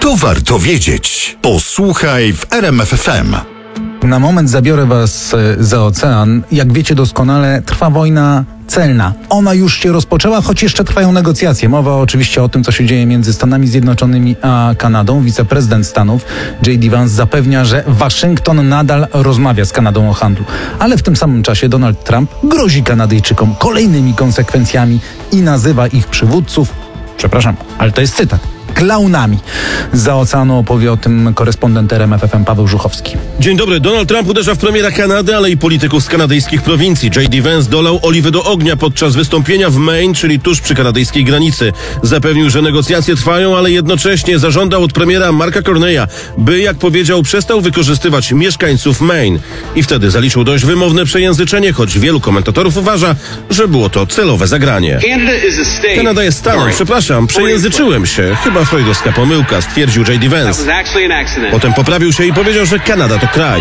To warto wiedzieć. Posłuchaj w RMF FM. Na moment zabiorę was za ocean. Jak wiecie doskonale, trwa wojna celna. Ona już się rozpoczęła, choć jeszcze trwają negocjacje. Mowa oczywiście o tym, co się dzieje między Stanami Zjednoczonymi a Kanadą. Wiceprezydent Stanów J.D. Vance zapewnia, że Waszyngton nadal rozmawia z Kanadą o handlu. Ale w tym samym czasie Donald Trump grozi Kanadyjczykom kolejnymi konsekwencjami i nazywa ich przywódców, przepraszam, ale to jest cytat, klaunami. Za oceanu opowie o tym korespondent RMF FM Paweł Żuchowski. Dzień dobry. Donald Trump uderza w premiera Kanady, ale i polityków z kanadyjskich prowincji. J.D. Vance dolał oliwy do ognia podczas wystąpienia w Maine, czyli tuż przy kanadyjskiej granicy. Zapewnił, że negocjacje trwają, ale jednocześnie zażądał od premiera Marka Carneya, by, jak powiedział, przestał wykorzystywać mieszkańców Maine. I wtedy zaliczył dość wymowne przejęzyczenie, choć wielu komentatorów uważa, że było to celowe zagranie. Kanada jest stanem. Przepraszam, przejęzyczyłem się. Chyba freudowska pomyłka, stwierdził J.D. Vance. Potem poprawił się i powiedział, że Kanada to kraj.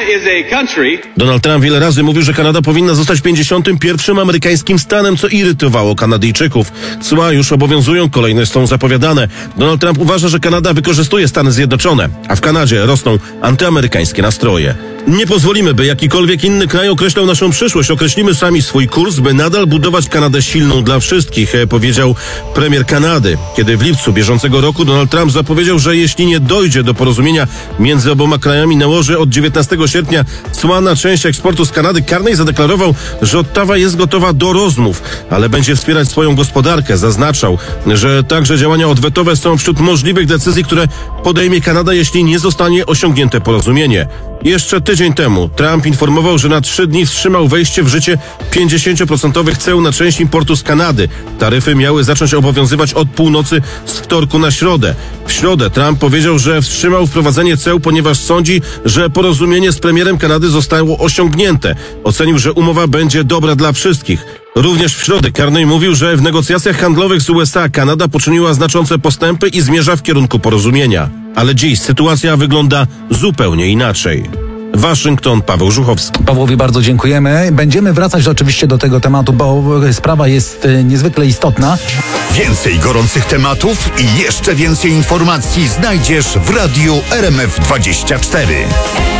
Donald Trump wiele razy mówił, że Kanada powinna zostać 51. amerykańskim stanem, co irytowało Kanadyjczyków. Cła już obowiązują, kolejne są zapowiadane. Donald Trump uważa, że Kanada wykorzystuje Stany Zjednoczone, a w Kanadzie rosną antyamerykańskie nastroje. Nie pozwolimy, by jakikolwiek inny kraj określał naszą przyszłość. Określimy sami swój kurs, by nadal budować Kanadę silną dla wszystkich, powiedział premier Kanady. Kiedy w lipcu bieżącego roku Donald Trump zapowiedział, że jeśli nie dojdzie do porozumienia między oboma krajami, nałoży od 19 sierpnia cła na część eksportu z Kanady, Carney zadeklarował, że Ottawa jest gotowa do rozmów, ale będzie wspierać swoją gospodarkę. Zaznaczał, że także działania odwetowe są wśród możliwych decyzji, które podejmie Kanada, jeśli nie zostanie osiągnięte porozumienie. Jeszcze tydzień temu Trump informował, że na 3 dni wstrzymał wejście w życie 50% ceł na część importu z Kanady. Taryfy miały zacząć obowiązywać od północy z wtorku na środę. W środę Trump powiedział, że wstrzymał wprowadzenie ceł, ponieważ sądzi, że porozumienie z premierem Kanady zostało osiągnięte. Ocenił, że umowa będzie dobra dla wszystkich. Również w środę Carney mówił, że w negocjacjach handlowych z USA Kanada poczyniła znaczące postępy i zmierza w kierunku porozumienia. Ale dziś sytuacja wygląda zupełnie inaczej. Waszyngton, Paweł Żuchowski. Pawłowi bardzo dziękujemy. Będziemy wracać oczywiście do tego tematu, bo sprawa jest niezwykle istotna. Więcej gorących tematów i jeszcze więcej informacji znajdziesz w radiu RMF24.